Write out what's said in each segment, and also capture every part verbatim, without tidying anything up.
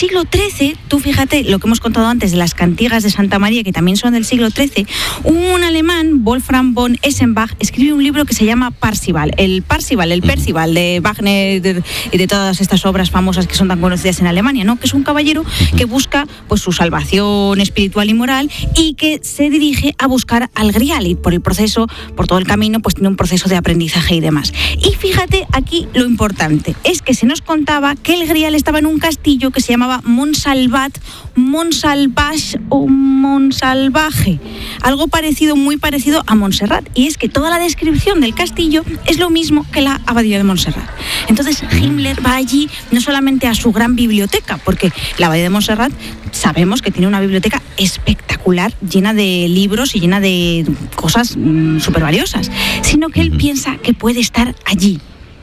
siglo trece, tú fíjate lo que hemos contado antes de las cantigas de Santa María, que también son del siglo trece, un alemán, Wolfram von Eschenbach, escribe un libro que se llama Parzival, el Parzival, el Percival de Wagner y de, de todas estas obras famosas que son tan conocidas en Alemania, ¿no? Que es un caballero que busca pues su salvación espiritual y moral y que se dirige a buscar al Grial, y por el proceso, por todo el camino, pues tiene un proceso de aprendizaje y demás. Y fíjate aquí lo importante, es que se nos contaba que el Grial estaba en un castillo que se llamaba Montsalvat, Montsalvage o Montsalvaje, algo parecido, muy parecido a Montserrat, y es que toda la descripción del castillo es lo mismo que la abadía de Montserrat. Entonces Himmler va allí no solamente a su gran biblioteca, porque la abadía de Montserrat sabemos que tiene una biblioteca espectacular, llena de libros y llena de cosas mmm, súper valiosas, sino que él piensa que puede estar allí.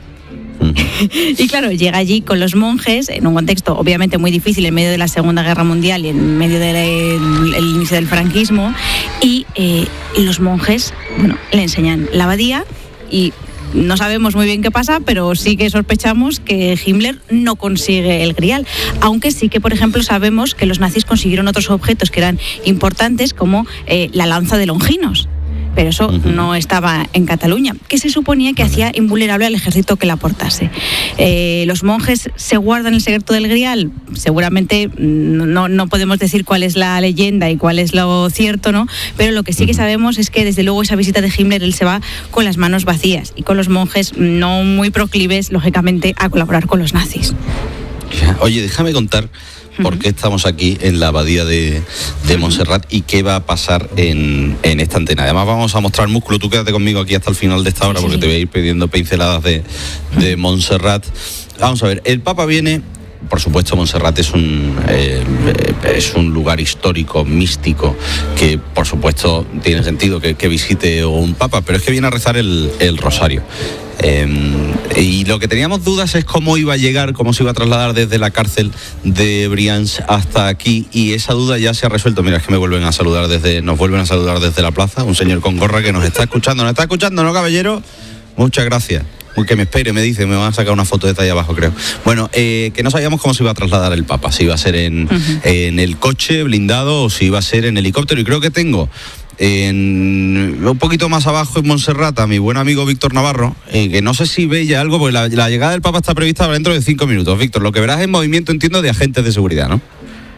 Y claro, llega allí con los monjes en un contexto obviamente muy difícil, en medio de la Segunda Guerra Mundial y en medio del el, el inicio del franquismo, y, eh, y los monjes, bueno, le enseñan la abadía y no sabemos muy bien qué pasa, pero sí que sospechamos que Himmler no consigue el Grial, aunque sí que, por ejemplo, sabemos que los nazis consiguieron otros objetos que eran importantes, como eh, la lanza de Longinos. Pero eso uh-huh. no estaba en Cataluña, que se suponía que hacía invulnerable al ejército que la portase. Eh, ¿Los monjes se guardan el secreto del Grial? Seguramente no, no podemos decir cuál es la leyenda y cuál es lo cierto, ¿no? Pero lo que sí que sabemos es que desde luego esa visita de Himmler, él se va con las manos vacías y con los monjes no muy proclives, lógicamente, a colaborar con los nazis. Oye, déjame contar por qué estamos aquí en la abadía de, de Montserrat y qué va a pasar en, en esta antena. Además vamos a mostrar músculo, tú quédate conmigo aquí hasta el final de esta hora, porque te voy a ir pidiendo pinceladas de, de Montserrat. Vamos a ver, el Papa viene, por supuesto Montserrat es un, eh, es un lugar histórico, místico, que por supuesto tiene sentido que, que visite un Papa, pero es que viene a rezar el, el rosario. Eh, y lo que teníamos dudas es cómo iba a llegar, cómo se iba a trasladar desde la cárcel de Brians hasta aquí, y esa duda ya se ha resuelto. Mira, es que me vuelven a saludar desde, nos vuelven a saludar desde la plaza, un señor con gorra que nos está escuchando, nos está escuchando, ¿no, caballero? Muchas gracias. Uy, que me espere, me dice, me van a sacar una foto de ahí abajo, creo. Bueno, eh, que no sabíamos cómo se iba a trasladar el Papa, si iba a ser en, uh-huh. en el coche blindado o si iba a ser en helicóptero, y creo que tengo en un poquito más abajo en Montserrat a mi buen amigo Víctor Navarro, eh, que no sé si ve ya algo, porque la, la llegada del Papa está prevista para dentro de cinco minutos. Víctor, lo que verás es movimiento, entiendo, de agentes de seguridad, ¿no?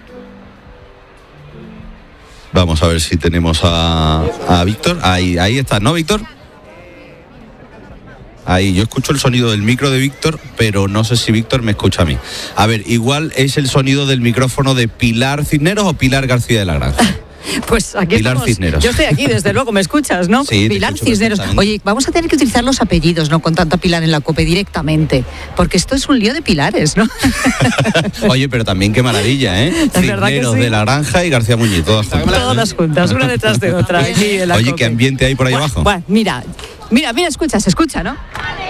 Vamos a ver si tenemos a, a Víctor. Ahí, ahí está, ¿no, Víctor? Ahí, yo escucho el sonido del micro de Víctor, pero no sé si Víctor me escucha a mí. A ver, igual es el sonido del micrófono de Pilar Cisneros o Pilar García de la Granja. Pues aquí Pilar estamos. Cisneros. Yo estoy aquí, desde luego, ¿me escuchas, no? Sí, Pilar Cisneros. Oye, vamos a tener que utilizar los apellidos, ¿no? Con tanta Pilar en la COPE directamente, porque esto es un lío de pilares, ¿no? Oye, pero también qué maravilla, ¿eh? Es verdad que Cisneros sí. de la Granja y García Muñiz, todas juntas. Todas juntas, una detrás de otra. Aquí en la Oye, COPE. ¿qué ambiente hay por ahí Bueno, abajo? Bueno, mira, mira, mira, escucha, se escucha, ¿no?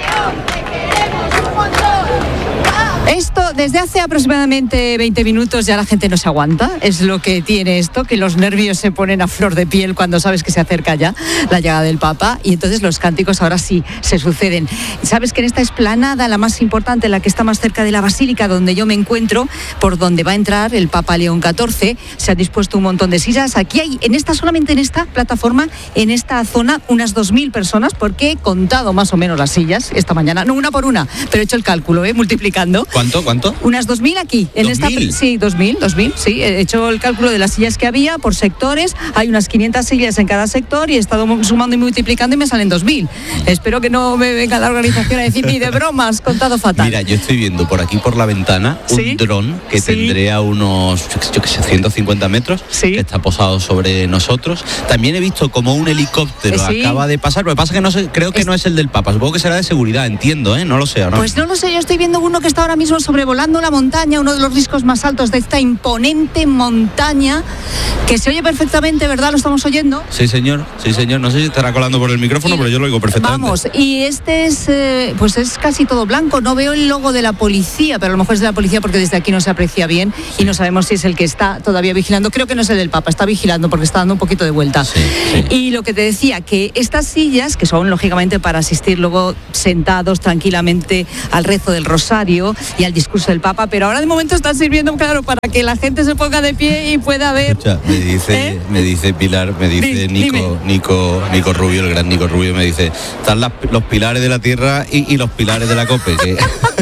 Esto, desde hace aproximadamente veinte minutos ya la gente no se aguanta, es lo que tiene esto, que los nervios se ponen a flor de piel cuando sabes que se acerca ya la llegada del Papa, y entonces los cánticos ahora sí se suceden. Sabes que en esta explanada, la más importante, la que está más cerca de la Basílica, donde yo me encuentro, por donde va a entrar el Papa León catorce, se ha dispuesto un montón de sillas. Aquí hay, en esta, solamente en esta plataforma, en esta zona, unas dos mil personas, porque he contado más o menos las sillas esta mañana, no una por una, pero he hecho el cálculo, ¿eh? Multiplicando. ¿Cuánto? ¿Cuánto? Unas dos mil aquí. En esta, sí, dos mil, dos mil, sí. He hecho el cálculo de las sillas que había por sectores. Hay unas quinientas sillas en cada sector y he estado sumando y multiplicando y me salen dos mil. Espero que no me venga la organización a decir, ni de bromas, contado fatal. Mira, yo estoy viendo por aquí por la ventana un ¿Sí? dron que sí. tendría unos, yo qué sé, ciento cincuenta metros, ¿Sí? que está posado sobre nosotros. También he visto como un helicóptero ¿Sí? acaba de pasar. Lo que pasa es que no sé, creo que es... no es el del Papa. Supongo que será de seguridad, entiendo, ¿eh? No lo sé, ¿no? Pues no lo sé, yo estoy viendo uno que está ahora mismo sobrevolando la montaña, uno de los riscos más altos de esta imponente montaña, que se oye perfectamente, ¿verdad? ¿Lo estamos oyendo? Sí, señor, sí, señor. No sé si estará colando por el micrófono, y, pero yo lo oigo perfectamente. Vamos, y este es, eh, pues es casi todo blanco. No veo el logo de la policía, pero a lo mejor es de la policía porque desde aquí no se aprecia bien, sí. Y no sabemos si es el que está todavía vigilando. Creo que no es el del Papa, está vigilando porque está dando un poquito de vuelta. Sí, sí. Y lo que te decía, que estas sillas, que son lógicamente para asistir luego sentados tranquilamente al rezo del rosario, y al discurso del Papa, pero ahora de momento están sirviendo, claro, para que la gente se ponga de pie y pueda ver. Escucha, me dice, ¿eh? me dice Pilar, me dice Di, Nico, Nico, Nico Rubio, el gran Nico Rubio, me dice, están las, los pilares de la tierra y, y los pilares de la COPE, que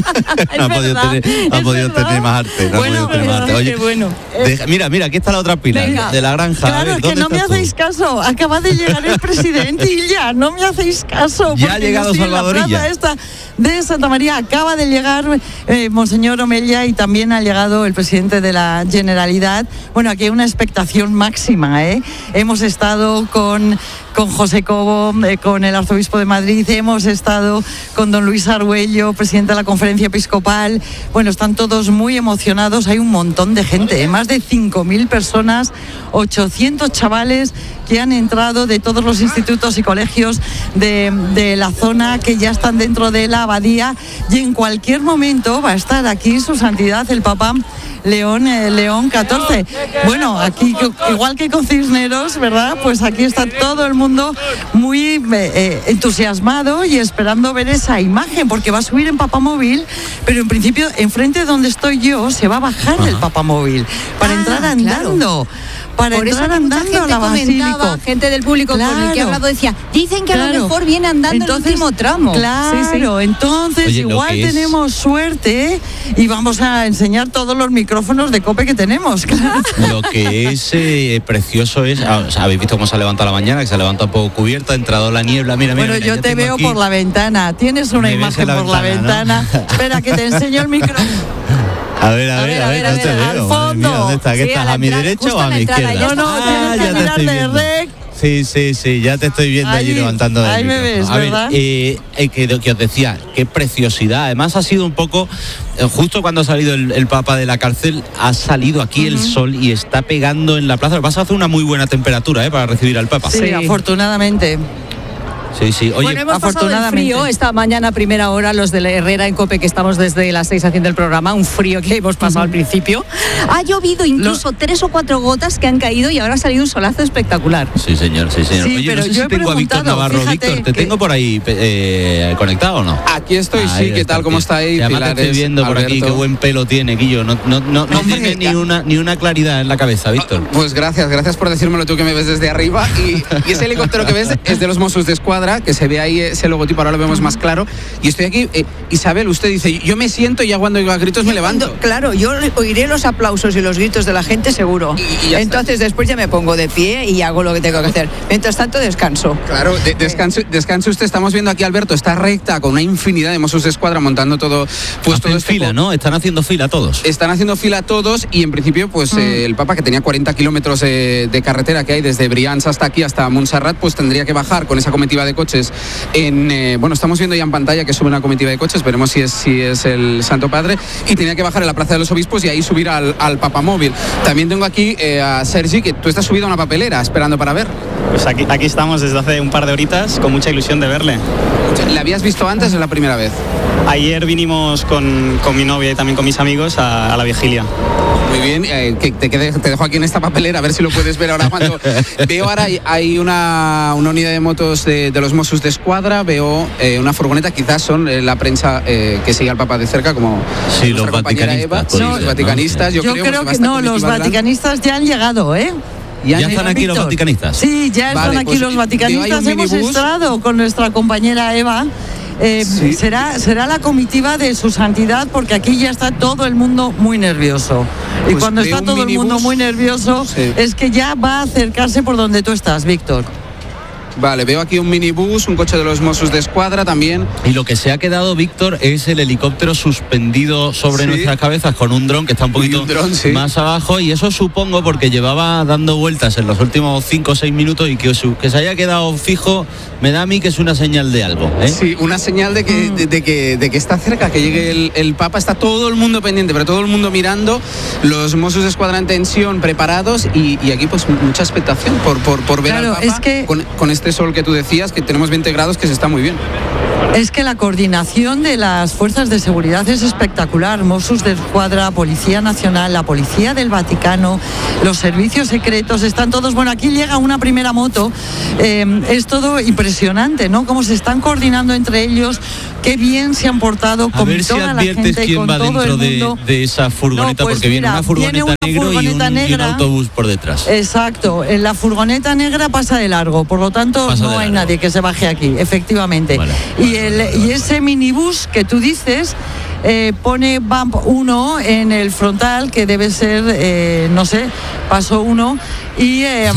no ha podido, tener, ha podido tener más arte. No bueno, ha podido tener más arte. Oye, bueno. deja, mira, mira, aquí está la otra pilar, venga, de la granja. Claro, es que no me hacéis caso. Acaba de llegar el presidente y ya, no me hacéis caso. Ya ha llegado Salvadorilla. Esta de Santa María acaba de llegar eh, Monseñor Omella y también ha llegado el presidente de la Generalidad. Bueno, aquí hay una expectación máxima, ¿eh? Hemos estado con, con José Cobo, eh, con el arzobispo de Madrid, hemos estado con don Luis Argüello, presidente de la Conferencia Episcopal. Bueno, están todos muy emocionados, hay un montón de gente, ¿eh? Más de cinco mil personas, ochocientos chavales que han entrado de todos los institutos y colegios de, de la zona, que ya están dentro de la abadía, y en cualquier momento va a estar aquí su santidad el Papa León, eh, León catorce. Bueno, aquí igual que con Cisneros, ¿verdad? Pues aquí está todo el mundo muy eh, entusiasmado y esperando ver esa imagen, porque va a subir en papamóvil, pero en principio enfrente de donde estoy yo se va a bajar Ajá. el papamóvil para ah, entrar andando. Claro. Para Por entrar eso andando a la basílica. Gente del público claro. con el que he hablado decía, dicen que claro. a lo mejor viene andando entonces, el último tramo. Claro, sí, sí. entonces Oye, igual tenemos es... suerte y vamos a enseñar todos los micrófonos de COPE que tenemos. Claro. Lo que es eh, precioso es, o sea, habéis visto cómo se ha levantado la mañana, que se ha levantado un poco cubierta, ha entrado la niebla, mira, mira. Bueno, mira, yo te veo aquí. Por la ventana, tienes una imagen la por ventana, la ventana. ¿No? Espera, que te enseño el micrófono. A ver, a ver, a ver, a ver, no te veo. Al fondo. Mía, ¿dónde está? ¿Qué sí, estás? ¿A, ¿A mi derecha o a mi izquierda? No, no, ah, tienes que mirar de rec. Sí, sí, sí, ya te estoy viendo allí, allí levantando del Ahí me ves, a ¿verdad? Ver, eh, eh, que, que os decía, qué preciosidad. Además ha sido un poco, eh, justo cuando ha salido el, el Papa de la cárcel, ha salido aquí uh-huh. el sol y está pegando en la plaza. Lo que pasa es que hace una muy buena temperatura eh, para recibir al Papa. Sí, sí. afortunadamente. Sí, sí. Oye, bueno, hemos afortunadamente pasado el frío esta mañana a primera hora, los de la Herrera en COPE, que estamos desde las seis haciendo el programa, un frío que hemos pasado uh-huh. al principio. Ha llovido incluso Lo... tres o cuatro gotas que han caído y ahora ha salido un solazo espectacular. Sí, señor, sí, señor. Sí, Oye, pero no sé yo si tengo a Víctor Navarro. Víctor, ¿te que... tengo por ahí eh, conectado o no? Aquí estoy, ahí sí, ¿qué tal? ¿Cómo está ahí? Además te estoy viendo Alberto. Por aquí, qué buen pelo tiene, Guillo. No, no, no, no tiene ni una, ni una claridad en la cabeza, Víctor. Pues gracias, gracias por decírmelo tú que me ves desde arriba. Y, y ese helicóptero que ves es de los Mossos de Escuadra, que se ve ahí ese logotipo, ahora lo vemos más claro. Y estoy aquí, eh, Isabel, usted dice, yo me siento y ya cuando oigo gritos me levanto. Claro, yo oiré los aplausos y los gritos de la gente seguro. Y, y Entonces está. Después ya me pongo de pie y hago lo que tengo que hacer. Mientras tanto descanso. Claro, de, descanse, descanse usted. Estamos viendo aquí, Alberto, está recta con una infinidad de Mossos de Escuadra montando todo. Pues todo este fila, po- ¿no? Están haciendo fila todos. Están haciendo fila todos y en principio, pues mm. eh, el Papa, que tenía cuarenta kilómetros eh, de carretera que hay desde Brians hasta aquí, hasta Montserrat, pues tendría que bajar con esa comitiva de coches en... Eh, bueno, estamos viendo ya en pantalla que sube una comitiva de coches, veremos si es, si es el Santo Padre, y tenía que bajar en la Plaza de los Obispos y ahí subir al, al papamóvil. También tengo aquí eh, a Sergi, que tú estás subido a una papelera esperando para ver. Pues aquí, aquí estamos desde hace un par de horitas con mucha ilusión de verle. ¿Le habías visto antes o es la primera vez? Ayer vinimos con, con mi novia y también con mis amigos a, a la vigilia. Muy bien, eh, que te, te dejo aquí en esta papelera a ver si lo puedes ver ahora cuando veo ahora hay, hay una, una unidad de motos de, de los Mossos de Escuadra, veo eh, una furgoneta, quizás son eh, la prensa eh, que sigue al Papa de cerca, como sí, los vaticanistas, Eva, sí, no, los vaticanistas. Yo, yo creo, creo que, que no, los vaticanistas ya han llegado, ¿eh? ¿Ya, ¿Ya están aquí Víctor? Los vaticanistas? Sí, ya están vale, aquí pues, los vaticanistas. Hemos entrado con nuestra compañera Eva. Eh, sí. será, será la comitiva de su santidad, porque aquí ya está todo el mundo muy nervioso. Pues y cuando está todo el mundo muy nervioso, sí. es que ya va a acercarse por donde tú estás, Víctor. Vale, veo aquí un minibús, un coche de los Mossos de Escuadra también. Y lo que se ha quedado, Víctor, es el helicóptero suspendido sobre sí. nuestras cabezas con un dron que está un poquito un dron, sí. más abajo, y eso supongo porque llevaba dando vueltas en los últimos cinco o seis minutos y que, que se haya quedado fijo, me da a mí que es una señal de algo, ¿eh? Sí, una señal de que, mm. de, de, que, de que está cerca, que llegue el, el Papa. Está todo el mundo pendiente, pero todo el mundo mirando, los Mossos de Escuadra en tensión, preparados, y, y aquí pues mucha expectación por, por, por ver claro, al Papa es que... con, con este sol que tú decías, que tenemos veinte grados, que se está muy bien. Es que la coordinación de las fuerzas de seguridad es espectacular. Mossos d'Esquadra, Policía Nacional, la Policía del Vaticano, los servicios secretos, están todos... Bueno, aquí llega una primera moto. Eh, es todo impresionante, ¿no? Cómo se están coordinando entre ellos, qué bien se han portado con ver toda si la gente, quién con va todo el mundo. De, de esa furgoneta, no, pues porque mira, viene una furgoneta, viene una negro furgoneta y, un, negra, y un autobús por detrás. Exacto, en la furgoneta negra pasa de largo, por lo tanto Pasa no hay largo. nadie que se baje aquí, efectivamente. Vale, y, vale, el, vale, y vale. ese minibús que tú dices eh, pone bump uno en el frontal, que debe ser, eh, no sé, paso uno, y, eh,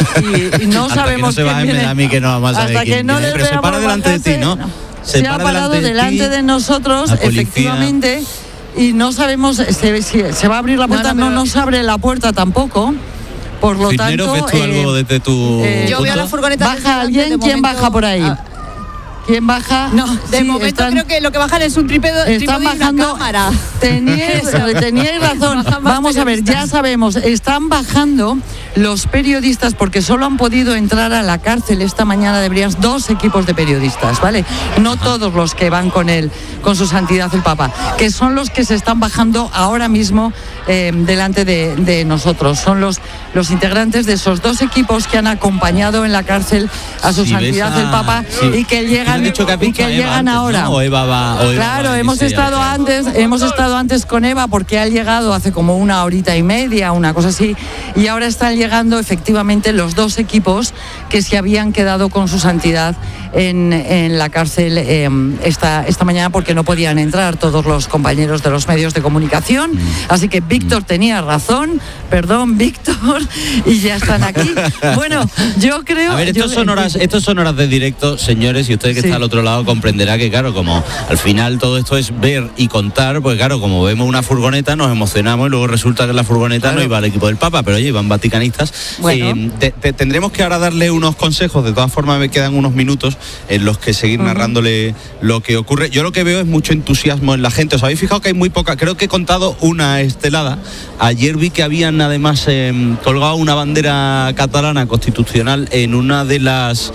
y, y no Hasta sabemos que no se baje, me da a mí que no vamos a saber hasta quién que no viene. les Pero se veamos para delante de ti, bajarse, ¿no? Se, se ha parado delante, delante de, de nosotros, efectivamente, y no sabemos si se, se, se va a abrir la puerta, no, no, no nos abre la puerta tampoco. Por lo Cisneros, tanto, ¿ves tú algo eh, desde tu eh, yo veo la furgoneta. ¿Baja alguien? De ¿Quién momento, baja por ahí? ah, ¿Quién baja? No, de Sí, momento están, creo que lo que bajan es un trípode, están trípode y bajando. una cámara. Teníais, teníais razón. Bajan más Vamos a ver, ya sabemos, están bajando los periodistas porque solo han podido entrar a la cárcel esta mañana de Brians dos equipos de periodistas, ¿vale? No Ajá. todos los que van con él, con su santidad el Papa, que son los que se están bajando ahora mismo eh, delante de, de nosotros. Son los, los integrantes de esos dos equipos que han acompañado en la cárcel a su si santidad a... el Papa sí. y que llegan, dicho que y que llegan antes, ahora. ¿no? O Eva va, o Eva claro, va hemos estado ya, antes, hemos estado antes con Eva porque ha llegado hace como una horita y media, una cosa así, y ahora están llegando efectivamente los dos equipos que se habían quedado con su santidad en, en la cárcel eh, esta, esta mañana porque no podían entrar todos los compañeros de los medios de comunicación. Así que Víctor tenía razón, perdón Víctor, y ya están aquí. Bueno, yo creo... A ver, estos son horas, estos son horas de directo, señores, y usted que sí. está al otro lado comprenderá que, claro, como al final todo esto es ver y contar, pues claro, como vemos una furgoneta nos emocionamos y luego resulta que en la furgoneta claro. no iba el equipo del Papa, pero oye, iban vaticanistas. Bueno. Eh, te, te, tendremos que ahora darle unos consejos, de todas formas me quedan unos minutos en los que seguir uh-huh. narrándole lo que ocurre. Yo lo que veo es mucho entusiasmo en la gente. ¿Os habéis fijado que hay muy poca? Creo que he contado una estelada. Ayer vi que habían además eh, colgado una bandera catalana constitucional en una de las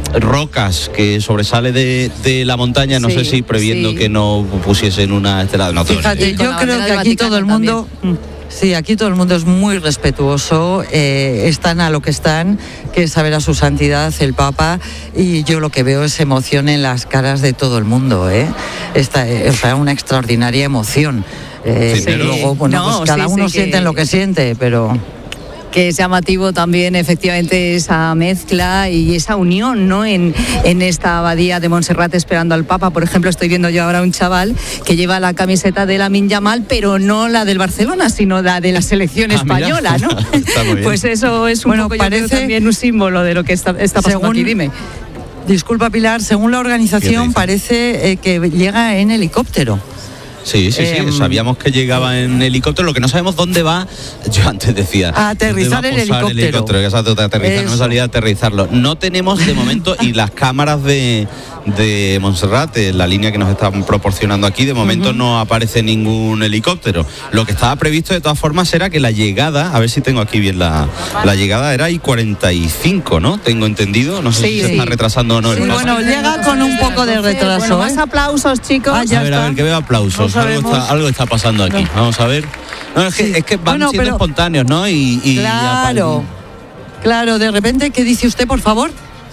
rocas que sobresale de, de la montaña, no sí, sé si previendo sí. que no pusiesen una estelada. No, fíjate, yo creo que aquí todo el mundo... También. Sí, aquí todo el mundo es muy respetuoso, eh, están a lo que están, que es saber a su santidad el Papa, y yo lo que veo es emoción en las caras de todo el mundo, ¿eh? Esta, eh, o sea, una extraordinaria emoción. Eh, sí, pero... Luego, bueno, no, pues cada sí, uno sí, siente que... lo que siente, pero... que es llamativo también efectivamente esa mezcla y esa unión, ¿no? En, en esta abadía de Montserrat esperando al Papa. Por ejemplo, estoy viendo yo ahora un chaval que lleva la camiseta de Lamine Yamal, pero no la del Barcelona, sino la de la selección ah, española, mira. ¿no? Pues eso es un bueno, poco parece... yo creo, también un símbolo de lo que está, está pasando según... aquí. Dime. Disculpa, Pilar, según la organización parece eh, que llega en helicóptero. Sí, sí, eh, sí, sabíamos que llegaba en helicóptero, lo que no sabemos dónde va, yo antes decía... A aterrizar el helicóptero. El helicóptero que exacto, de aterrizar, no salía a aterrizarlo. No tenemos de momento, y las cámaras de, de Montserrat, la línea que nos están proporcionando aquí, de momento uh-huh. no aparece ningún helicóptero. Lo que estaba previsto de todas formas era que la llegada, a ver si tengo aquí bien la, la llegada, era I cuarenta y cinco, ¿no? Tengo entendido, no sé sí, si se sí. está retrasando o no. Sí, bueno, llega con un poco de retraso. Bueno, más ¿eh? aplausos, chicos. Ah, ya a ver, está. a ver, que veo aplausos. No algo, está, algo está pasando aquí. No. Vamos a ver. No, es, que, sí. es que van bueno, siendo pero, espontáneos, ¿no? Y, y claro, claro, de repente, ¿qué dice usted, por favor?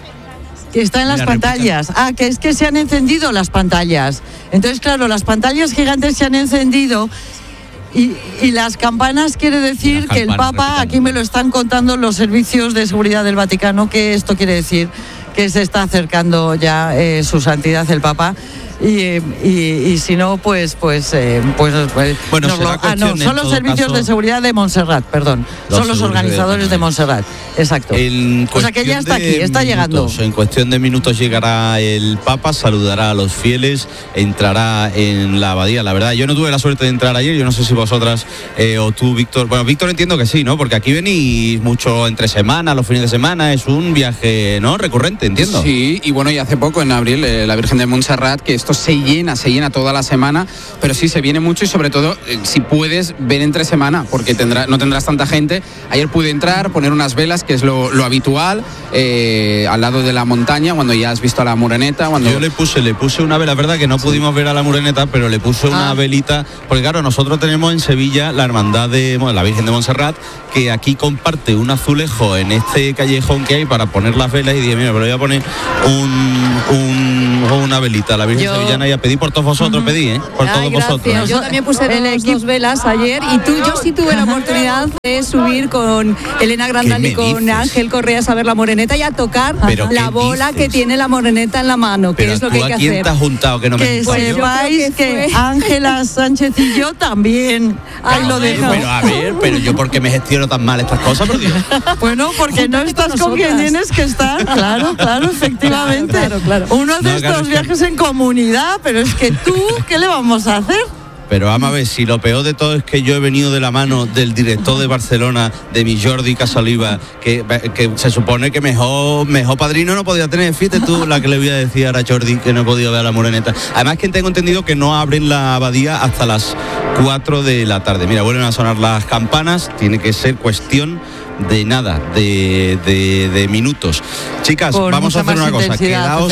Que está en las Mira, pantallas. Repita. Ah, que es que se han encendido las pantallas. Entonces, claro, las pantallas gigantes se han encendido. Y, y las campanas quiere decir campanas, que el Papa, repitando. Aquí me lo están contando los servicios de seguridad del Vaticano, que esto quiere decir que se está acercando ya eh, su santidad el Papa. Y, y, y si no, pues pues eh, pues, pues bueno, nos lo, ah, no, son los servicios caso, de seguridad de Montserrat, perdón, los son los organizadores de, de Montserrat, exacto. O sea que ya está aquí, está llegando. Minutos, en cuestión de minutos llegará el Papa, saludará a los fieles, entrará en la abadía. La verdad, yo no tuve la suerte de entrar ayer, yo no sé si vosotras eh, o tú, Víctor. Bueno, Víctor entiendo que sí, ¿no? Porque aquí venís mucho entre semana, los fines de semana, es un viaje, ¿no? Recurrente, entiendo. Sí, y bueno, y hace poco en abril eh, la Virgen de Montserrat, que esto esto se llena, se llena toda la semana, pero sí se viene mucho y sobre todo eh, si puedes ver entre semana, porque tendrá, no tendrás tanta gente. Ayer pude entrar, poner unas velas, que es lo, lo habitual, eh, al lado de la montaña, cuando ya has visto a la Moreneta. Cuando... Yo le puse, le puse una vela, es verdad que no pudimos ver a la Moreneta, pero le puse una ah. velita, porque claro, nosotros tenemos en Sevilla la hermandad de bueno, la Virgen de Montserrat, que aquí comparte un azulejo en este callejón que hay para poner las velas, y dije, mira, pero voy a poner un, un, una velita a la Virgen yo... sevillana, y a pedir por todos vosotros, uh-huh. pedí, ¿eh? Por Ay, todos gracias. vosotros. ¿eh? Yo también puse dos, dos velas ayer, y tú, yo sí tuve la oportunidad de subir con Elena Grandal y con dices? Ángel Correas a ver la Moreneta y a tocar la bola dices? que tiene la Moreneta en la mano, que pero es lo que hay que hacer. ¿Quién te has juntado? Que no que me sepáis que Ángela Sánchez y yo también. Ahí lo dejo. Pero a ver, pero yo porque me gestiono tan mal estas cosas, por Dios. Bueno, porque no estás con, con quien tienes que estar, claro, claro, efectivamente. Claro, claro, claro. Uno de no, estos claro, viajes en comunidad, pero es que tú, ¿qué le vamos a hacer? Pero vamos a ver, si lo peor de todo es que yo he venido de la mano del director de Barcelona, de mi Jordi Casaliva, que, que se supone que mejor mejor padrino no podía tener. Fíjate tú la que le voy a decir ahora a Jordi, que no he podido ver a la Moreneta. Además que tengo entendido que no abren la abadía hasta las cuatro de la tarde. Mira, vuelven a sonar las campanas, tiene que ser cuestión de nada, de, de, de minutos. Chicas, Con vamos a hacer una cosa, quedaos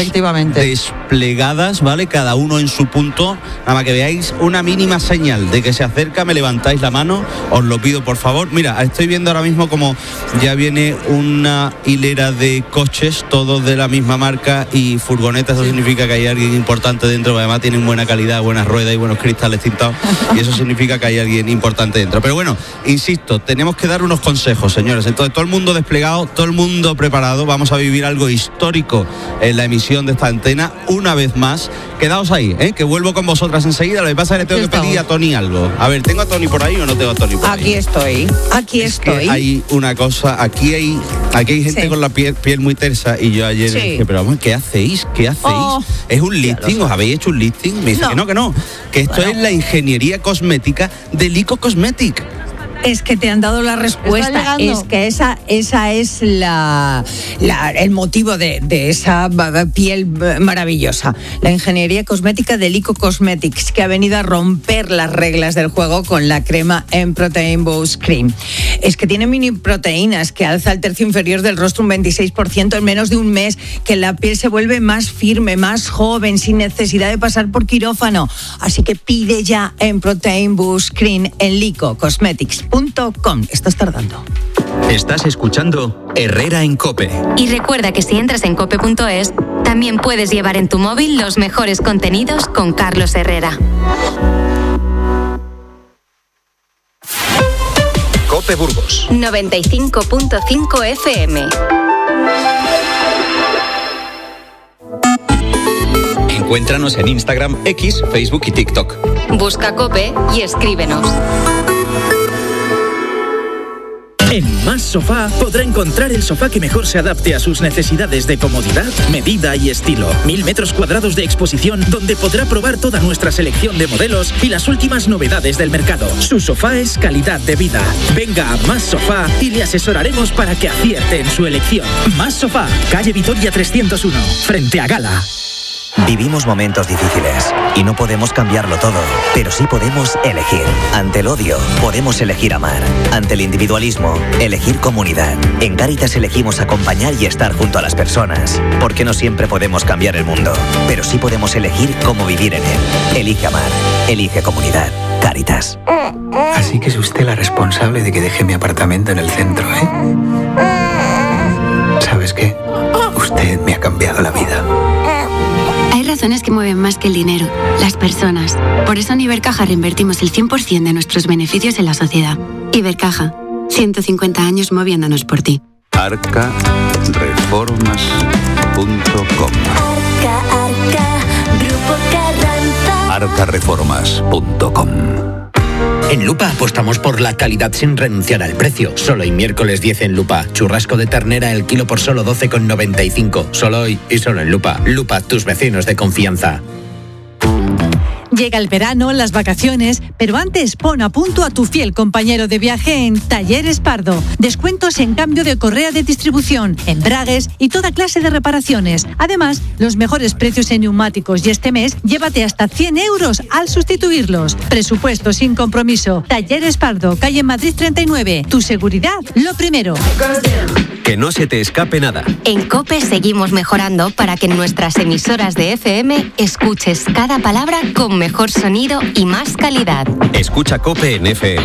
desplegadas, ¿vale? Cada uno en su punto, nada más que veáis una mínima señal de que se acerca, me levantáis la mano, os lo pido por favor. Mira, estoy viendo ahora mismo como ya viene una hilera de coches, todos de la misma marca y furgonetas, eso significa que hay alguien importante dentro, además tienen buena calidad, buenas ruedas y buenos cristales tintados, y eso significa que hay alguien importante dentro. Pero bueno, insisto, tenemos que dar unos consejos, señores. Entonces, todo el mundo desplegado, todo el mundo preparado. Vamos a vivir algo histórico en la emisión de esta antena. Una vez más, quedaos ahí, ¿eh? Que vuelvo con vosotras enseguida. Lo que pasa es que le tengo que pedir a Tony algo. A ver, ¿tengo a Tony por ahí o no tengo a Tony por ahí? Aquí estoy, aquí es estoy. Que hay una cosa, aquí hay, aquí hay gente sí. con la piel, piel muy tersa, y yo ayer sí. dije, pero vamos, ¿qué hacéis? ¿Qué hacéis? Oh, ¿Es un listing? ¿Os habéis hecho un listing? Me dice no. que no, que no. Que esto bueno. es la ingeniería cosmética de Lico Cosmetic. Es que te han dado la respuesta, es que esa, esa es la, la el motivo de, de esa piel maravillosa. La ingeniería cosmética de Lico Cosmetics, que ha venido a romper las reglas del juego con la crema en Protein Boost Cream. Es que tiene mini proteínas que alza el tercio inferior del rostro un veintiséis por ciento en menos de un mes, que la piel se vuelve más firme, más joven, sin necesidad de pasar por quirófano. Así que pide ya en Protein Boost Cream en Lico Cosmetics. Estás tardando. Estás escuchando Herrera en COPE. Y recuerda que si entras en cope punto es, también puedes llevar en tu móvil los mejores contenidos con Carlos Herrera. COPE Burgos noventa y cinco punto cinco F M. Encuéntranos en Instagram, X, Facebook y TikTok. Busca COPE y escríbenos. En Más Sofá podrá encontrar el sofá que mejor se adapte a sus necesidades de comodidad, medida y estilo. Mil metros cuadrados de exposición donde podrá probar toda nuestra selección de modelos y las últimas novedades del mercado. Su sofá es calidad de vida. Venga a Más Sofá y le asesoraremos para que acierte en su elección. Más Sofá, calle Vitoria trescientos uno, frente a Gala. Vivimos momentos difíciles y no podemos cambiarlo todo, pero sí podemos elegir. Ante el odio, podemos elegir amar. Ante el individualismo, elegir comunidad. En Cáritas elegimos acompañar y estar junto a las personas, porque no siempre podemos cambiar el mundo, pero sí podemos elegir cómo vivir en él. Elige amar, elige comunidad. Cáritas. Así que es usted la responsable de que deje mi apartamento en el centro, ¿eh? ¿Sabes qué? Usted me ha cambiado la vida. Hay razones que mueven más que el dinero, las personas. Por eso en Ibercaja reinvertimos el cien por ciento de nuestros beneficios en la sociedad. Ibercaja, ciento cincuenta años moviéndonos por ti. arca reformas punto com. Arca, Arca, Grupo Carranza. arca reformas punto com. En Lupa apostamos por la calidad sin renunciar al precio. Solo hoy miércoles diez en Lupa. Churrasco de ternera el kilo por solo doce con noventa y cinco. Solo hoy y solo en Lupa. Lupa, tus vecinos de confianza. Llega el verano, las vacaciones, pero antes pon a punto a tu fiel compañero de viaje en Talleres Pardo. Descuentos en cambio de correa de distribución, embragues y toda clase de reparaciones. Además, los mejores precios en neumáticos y este mes llévate hasta cien euros al sustituirlos. Presupuesto sin compromiso. Talleres Pardo, calle Madrid treinta y nueve. Tu seguridad, lo primero. Que no se te escape nada. En COPE seguimos mejorando para que en nuestras emisoras de F M escuches cada palabra con mejor sonido y más calidad. Escucha COPE en F M.